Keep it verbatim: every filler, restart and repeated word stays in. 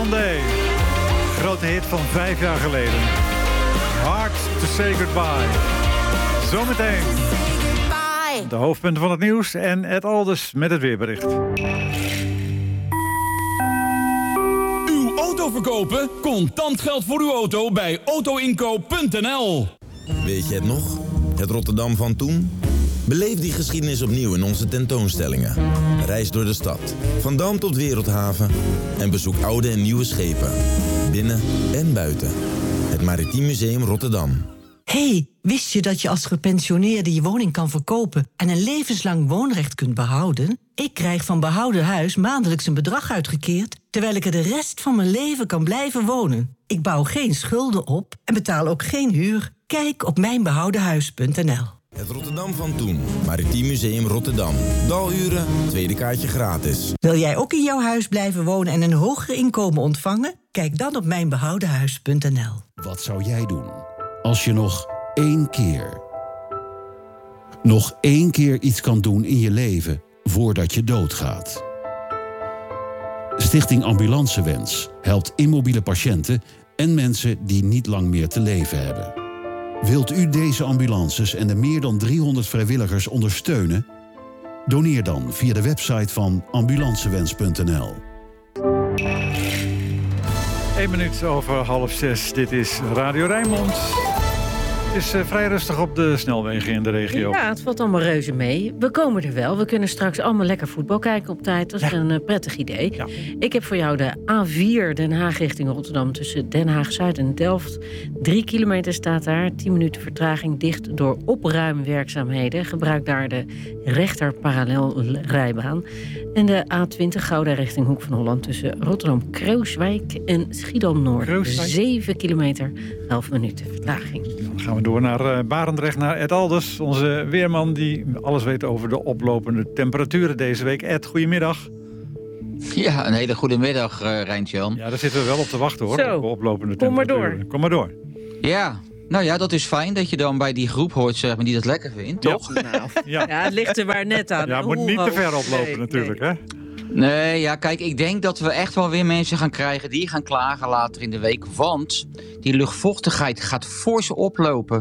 Blondie. Grote hit van vijf jaar geleden. Hard to say goodbye. Zometeen de hoofdpunten van het nieuws en Ed Alders met het weerbericht. Uw auto verkopen? Contant geld voor uw auto bij autoinkoop punt n l. Weet je het nog? Het Rotterdam van toen? Beleef die geschiedenis opnieuw in onze tentoonstellingen. Reis door de stad, van Dam tot Wereldhaven en bezoek oude en nieuwe schepen. Binnen en buiten. Het Maritiem Museum Rotterdam. Hey, wist je dat je als gepensioneerde je woning kan verkopen en een levenslang woonrecht kunt behouden? Ik krijg van Behouden Huis maandelijks een bedrag uitgekeerd, terwijl ik er de rest van mijn leven kan blijven wonen. Ik bouw geen schulden op en betaal ook geen huur. Kijk op mijn behouden huis punt n l. Het Rotterdam van toen. Maritiem Museum Rotterdam. Daluren, tweede kaartje gratis. Wil jij ook in jouw huis blijven wonen en een hoger inkomen ontvangen? Kijk dan op mijn behouden huis punt n l. Wat zou jij doen als je nog één keer... nog één keer iets kan doen in je leven voordat je doodgaat? Stichting Ambulancewens helpt immobiele patiënten en mensen die niet lang meer te leven hebben. Wilt u deze ambulances en de meer dan driehonderd vrijwilligers ondersteunen? Doneer dan via de website van ambulancewens punt n l. Eén minuut over half zes. Dit is Radio Rijnmond. Het is uh, vrij rustig op de snelwegen in de regio. Ja, het valt allemaal reuze mee. We komen er wel. We kunnen straks allemaal lekker voetbal kijken op tijd. Dat is ja. een uh, prettig idee. Ja. Ik heb voor jou de A vier Den Haag richting Rotterdam tussen Den Haag-Zuid en Delft. Drie kilometer staat daar. Tien minuten vertraging dicht door opruimwerkzaamheden. Gebruik daar de rechter parallelrijbaan. En de A twintig Gouda richting Hoek van Holland tussen Rotterdam-Krooswijk en Schiedam-Noord. Zeven kilometer, elf minuten vertraging. Dan gaan we door naar uh, Barendrecht, naar Ed Alders. Onze weerman die alles weet over de oplopende temperaturen deze week. Ed, goedemiddag. Ja, een hele goede middag, uh, Rijntjan. Ja, daar zitten we wel op te wachten, hoor. Zo, op oplopende kom maar temperaturen. door. Kom maar door. Ja, nou ja, dat is fijn dat je dan bij die groep hoort, zeg maar, die dat lekker vindt, toch? Ja. Nou, ja. ja, het ligt er maar net aan. Ja, het moet niet te ver oplopen nee, natuurlijk, nee. hè? Nee, ja, kijk, ik denk dat we echt wel weer mensen gaan krijgen die gaan klagen later in de week. Want die luchtvochtigheid gaat fors oplopen.